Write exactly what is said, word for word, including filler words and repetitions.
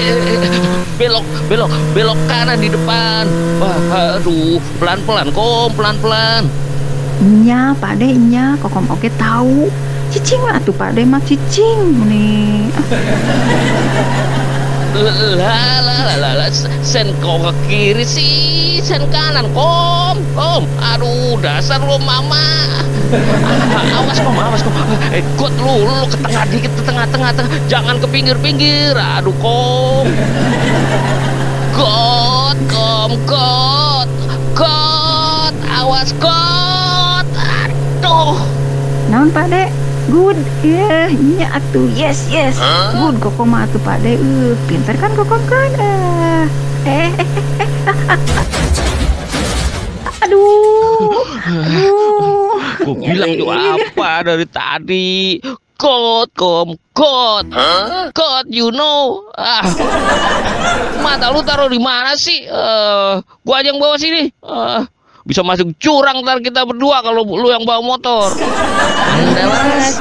eh, belok, belok, belok kanan di depan. Wah, aduh, pelan-pelan, kom, pelan-pelan. Nya, Pak De, nya, kokom oke tahu. Cicing lah tuh Pak De mah cicing nih. Lah, lah, lah, lah, lah, sen kau ke kiri sih, sen kanan, kom, kom. Aduh, dasar lu mama. Ah, awas kom, awas kom. Eh, got lu, lu ke tengah dikit, ke tengah, tengah, tengah. Jangan ke pinggir-pinggir. Aduh, kom. Got, kom, got, got. Awas, got. Aduh. Naon Pak De? Good, ya, nya atuh, yes, yes, good, kokom mah atuh Pak De, uh, pinter kan kokom kan, uh. eh, eh, eh, aduh, aduh, Gue bilang tuh apa dari tadi? God, kom, God, God, you know, ah, mata lu taruh di mana sih? Uh, gua aja yang bawa sini. Uh, bisa masuk curang ntar kita berdua kalau lu yang bawa motor. Mas,